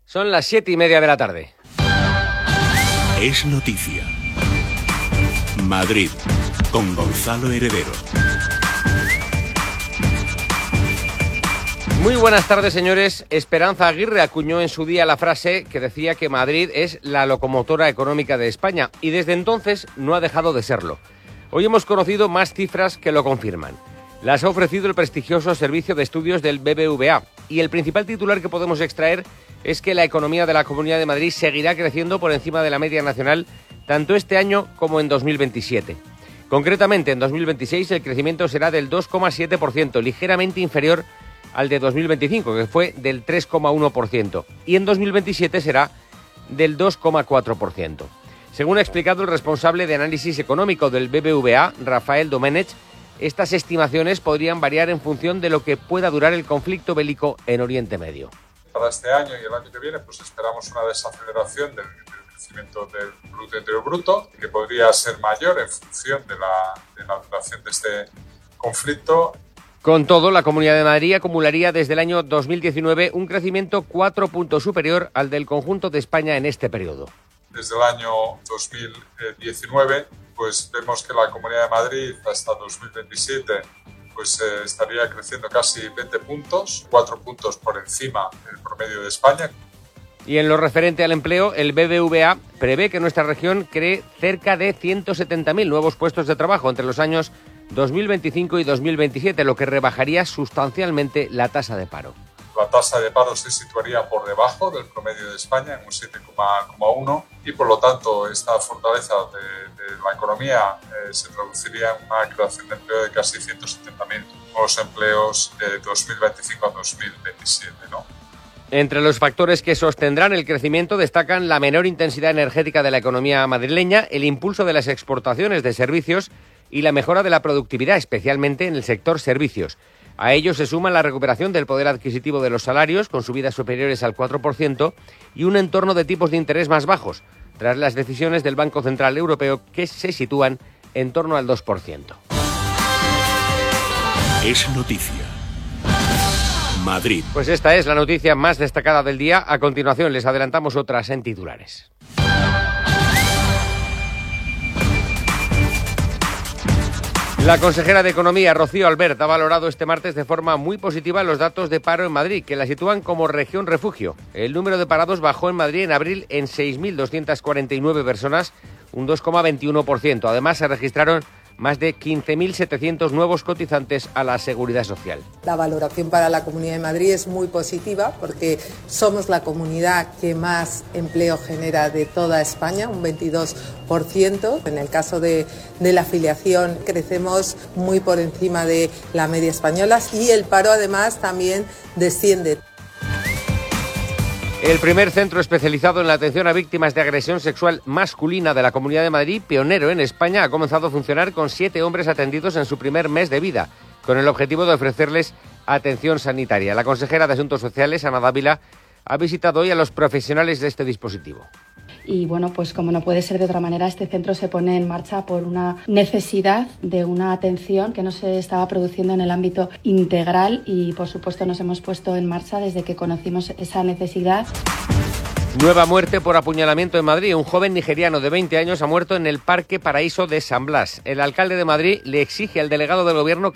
Son las 7:30 de la tarde. Es noticia. Madrid, con Gonzalo Heredero. Muy buenas tardes, señores. Esperanza Aguirre acuñó en su día la frase que decía que Madrid es la locomotora económica de España y desde entonces no ha dejado de serlo. Hoy hemos conocido más cifras que lo confirman. Las ha ofrecido el prestigioso Servicio de Estudios del BBVA y el principal titular que podemos extraer es que la economía de la Comunidad de Madrid seguirá creciendo por encima de la media nacional tanto este año como en 2027. Concretamente, en 2026 el crecimiento será del 2,7%, ligeramente inferior al de 2025, que fue del 3,1%, y en 2027 será del 2,4%. Según ha explicado el responsable de análisis económico del BBVA, Rafael Domenech, estas estimaciones podrían variar en función de lo que pueda durar el conflicto bélico en Oriente Medio. Para este año y el año que viene, pues esperamos una desaceleración del crecimiento del Producto Interior Bruto, que podría ser mayor en función de la duración de este conflicto. Con todo, la Comunidad de Madrid acumularía desde el año 2019 un crecimiento 4 puntos superior al del conjunto de España en este periodo. Desde el año 2019, pues vemos que la Comunidad de Madrid hasta 2027 pues estaría creciendo casi 20 puntos, 4 puntos por encima del promedio de España. Y en lo referente al empleo, el BBVA prevé que nuestra región cree cerca de 170.000 nuevos puestos de trabajo entre los años 2025 y 2027, lo que rebajaría sustancialmente la tasa de paro. La tasa de paro se situaría por debajo del promedio de España, en un 7,1, y por lo tanto esta fortaleza de la economía se traduciría en una creación de empleo de casi 170.000 nuevos empleos de 2025 a 2027, ¿no? Entre los factores que sostendrán el crecimiento destacan la menor intensidad energética de la economía madrileña, el impulso de las exportaciones de servicios y la mejora de la productividad, especialmente en el sector servicios. A ello se suma la recuperación del poder adquisitivo de los salarios, con subidas superiores al 4%, y un entorno de tipos de interés más bajos, tras las decisiones del Banco Central Europeo, que se sitúan en torno al 2%. Es noticia. Madrid. Pues esta es la noticia más destacada del día. A continuación les adelantamos otras en titulares. La consejera de Economía, Rocío Albert, ha valorado este martes de forma muy positiva los datos de paro en Madrid, que la sitúan como región refugio. El número de parados bajó en Madrid en abril en 6.249 personas, un 2,21%. Además, se registraron más de 15.700 nuevos cotizantes a la Seguridad Social. La valoración para la Comunidad de Madrid es muy positiva porque somos la comunidad que más empleo genera de toda España, un 22%. En el caso de la afiliación crecemos muy por encima de la media española y el paro además también desciende. El primer centro especializado en la atención a víctimas de agresión sexual masculina de la Comunidad de Madrid, pionero en España, ha comenzado a funcionar con 7 hombres atendidos en su primer mes de vida, con el objetivo de ofrecerles atención sanitaria. La consejera de Asuntos Sociales, Ana Dávila, ha visitado hoy a los profesionales de este dispositivo. Y bueno, pues como no puede ser de otra manera, este centro se pone en marcha por una necesidad de una atención que no se estaba produciendo en el ámbito integral y por supuesto nos hemos puesto en marcha desde que conocimos esa necesidad. Nueva muerte por apuñalamiento en Madrid. Un joven nigeriano de 20 años ha muerto en el Parque Paraíso de San Blas. El alcalde de Madrid le exige al delegado del gobierno